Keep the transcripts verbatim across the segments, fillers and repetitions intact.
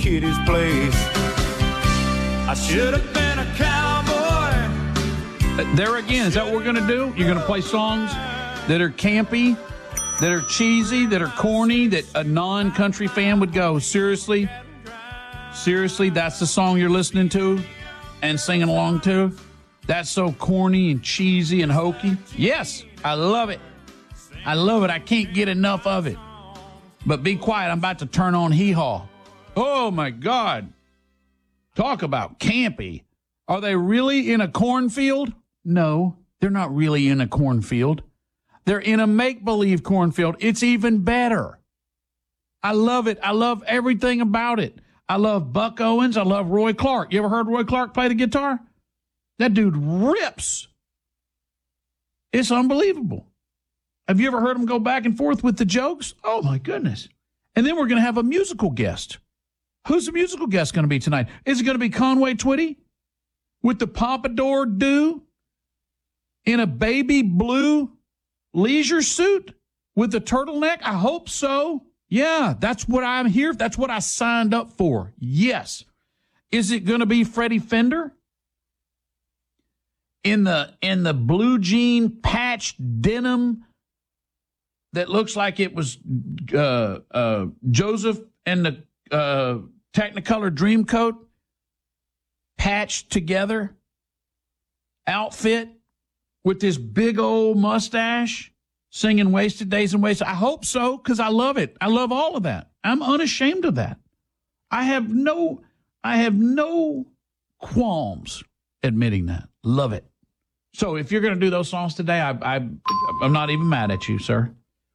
Kitty's place. I should have been a cowboy. There again, is that what we're going to do? You're going to play songs that are campy, that are cheesy, that are corny, that a non-country fan would go, seriously? Seriously, that's the song you're listening to and singing along to? That's so corny and cheesy and hokey? Yes, I love it. I love it. I can't get enough of it. But be quiet. I'm about to turn on Hee Haw. Oh, my God. Talk about campy. Are they really in a cornfield? No, they're not really in a cornfield. They're in a make-believe cornfield. It's even better. I love it. I love everything about it. I love Buck Owens. I love Roy Clark. You ever heard Roy Clark play the guitar? That dude rips. It's unbelievable. Have you ever heard him go back and forth with the jokes? Oh, my goodness. And then we're going to have a musical guest. Who's the musical guest going to be tonight? Is it going to be Conway Twitty with the pompadour do in a baby blue leisure suit with a turtleneck? I hope so. Yeah, that's what I'm here. That's what I signed up for. Yes. Is it going to be Freddie Fender in the in the blue jean patched denim that looks like it was uh, uh, Joseph and the uh, Technicolor Dreamcoat patched together outfit with this big old mustache singing Wasted Days and Wasted? I hope so, because I love it. I love all of that. I'm unashamed of that. I have no, I have no qualms admitting that. Love it. So if you're going to do those songs today, I, I, I'm not even mad at you, sir.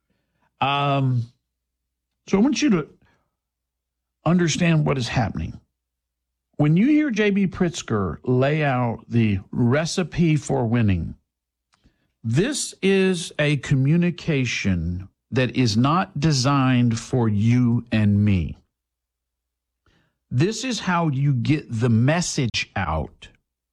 Um, so I want you to understand what is happening. When you hear J B. Pritzker lay out the recipe for winning, this is a communication that is not designed for you and me. This is how you get the message out.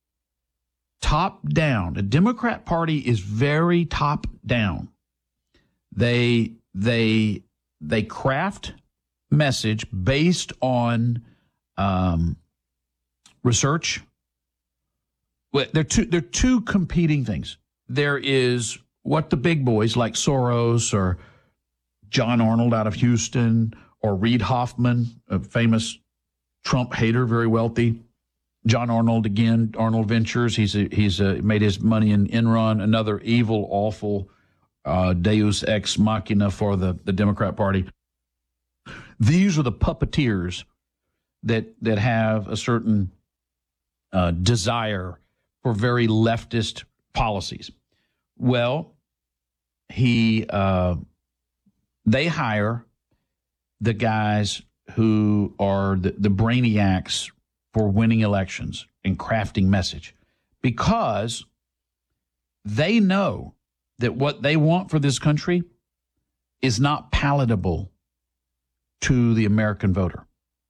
Top down. The Democrat Party is very top down. They they they craft message based on um, research. Well, they're two they're two competing things. There is what the big boys like Soros or John Arnold out of Houston or Reid Hoffman, a famous Trump hater, very wealthy. John Arnold again, Arnold Ventures. He's a, he's a, made his money in Enron, another evil, awful uh, Deus ex machina for the, the Democrat Party. These are the puppeteers that that have a certain uh, desire for very leftist policies. Well, he uh, they hire the guys who are the, the brainiacs for winning elections and crafting message, because they know that what they want for this country is not palatable to the American voter.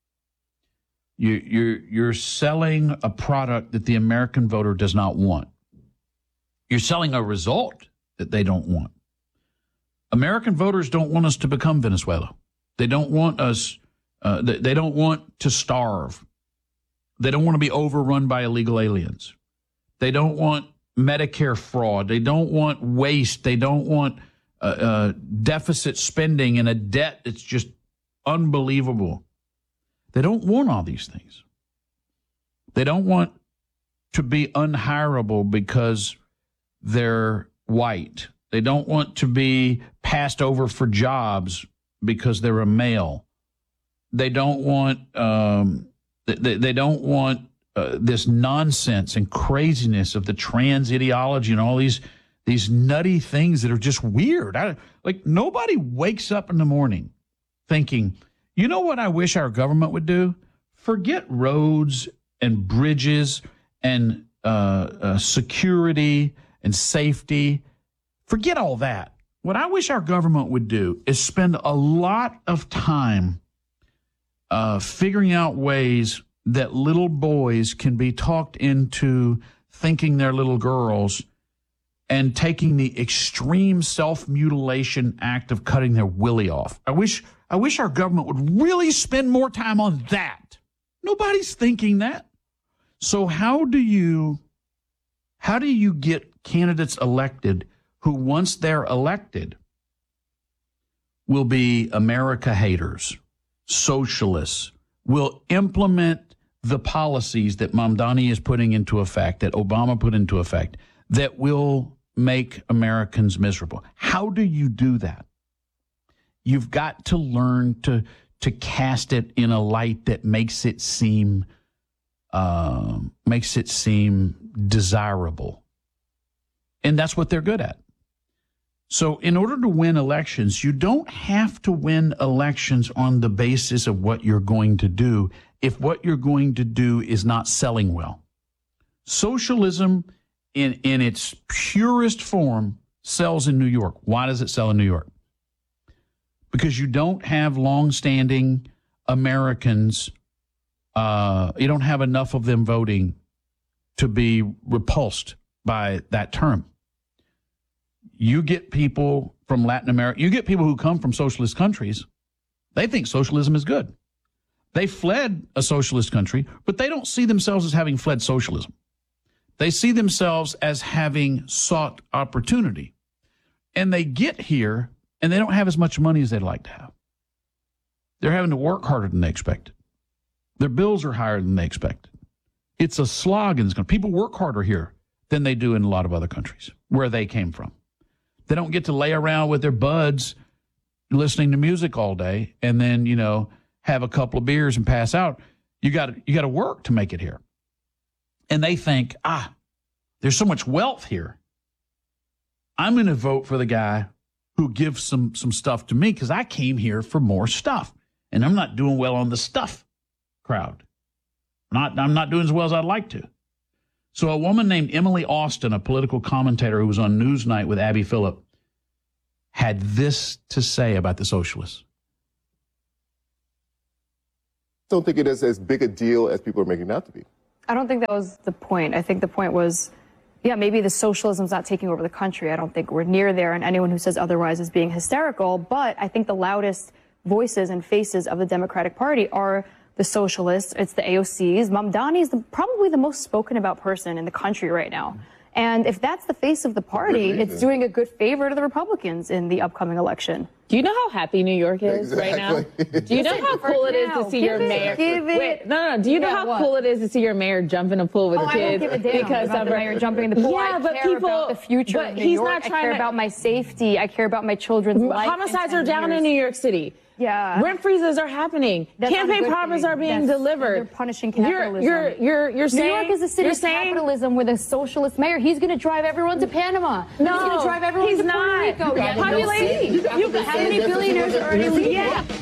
You, you're, you're selling a product that the American voter does not want. You're selling a result that they don't want. American voters don't want us to become Venezuela. They don't want us, uh, they, they don't want to starve. They don't want to be overrun by illegal aliens. They don't want Medicare fraud. They don't want waste. They don't want uh, uh, deficit spending and a debt that's just unbelievable. They don't want all these things. They don't want to be unhireable because they're white. They don't want to be passed over for jobs because they're a male. They don't want um, they, they don't want uh, this nonsense and craziness of the trans ideology and all these these nutty things that are just weird. I, like nobody wakes up in the morning thinking, you know what I wish our government would do? Forget roads and bridges and uh, uh, security and safety. Forget all that. What I wish our government would do is spend a lot of time uh, figuring out ways that little boys can be talked into thinking they're little girls and taking the extreme self-mutilation act of cutting their willy off. I wish I wish our government would really spend more time on that. Nobody's thinking that. So how do you how do you get candidates elected who, once they're elected, will be America haters, socialists, will implement the policies that Mamdani is putting into effect, that Obama put into effect, that will make Americans miserable? How do you do that? You've got to learn to to cast it in a light that makes it seem uh, makes it seem desirable, and that's what they're good at. So, in order to win elections, you don't have to win elections on the basis of what you're going to do if what you're going to do is not selling well. Socialism, in in its purest form, sells in New York. Why does it sell in New York? Because you don't have longstanding Americans, uh, you don't have enough of them voting to be repulsed by that term. You get people from Latin America, you get people who come from socialist countries, they think socialism is good. They fled a socialist country, but they don't see themselves as having fled socialism. They see themselves as having sought opportunity. And they get here, and they don't have as much money as they'd like to have. They're having to work harder than they expected. Their bills are higher than they expected. It's a slog in this country. People work harder here than they do in a lot of other countries where they came from. They don't get to lay around with their buds listening to music all day and then, you know, have a couple of beers and pass out. You got you got to work to make it here. And they think, ah, there's so much wealth here. I'm going to vote for the guy who gives some some stuff to me because I came here for more stuff. And I'm not doing well on the stuff crowd. Not, I'm not doing as well as I'd like to. So a woman named Emily Austin, a political commentator who was on Newsnight with Abby Phillip, had this to say about the socialists. I don't think it is as big a deal as people are making it out to be. I don't think that was the point. I think the point was, yeah, maybe the socialism's not taking over the country. I don't think we're near there, and anyone who says otherwise is being hysterical. But I think the loudest voices and faces of the Democratic Party are the socialists. It's the A O Cs. Mamdani is the, probably the most spoken about person in the country right now. And if that's the face of the party, it's doing a good favor to the Republicans in the upcoming election. Do you know how happy New York is Exactly. right now? Do you know how cool it is to see your mayor? Give it. Wait, no, no. Do you know Yeah, how what? cool it is to see your mayor jump in a pool with Oh, the I don't kids? give a damn because about of the mayor jumping in the pool. Yeah, I but care people, about the future but of New he's York. not I trying care to, about my safety. I care about my children's life. Homicides in are ten down years. in New York City. Yeah. Rent freezes are happening. That's not a Campaign good promises thing. are being That's- delivered. They're punishing You're, capitalism. you're, you're, you're New saying, York is a city you're of saying, capitalism with a socialist mayor. He's going to drive everyone to Panama. No, he's going to drive everyone he's to Puerto not. Rico. Yeah, Population. you, how many billionaires are already leaving? Yeah.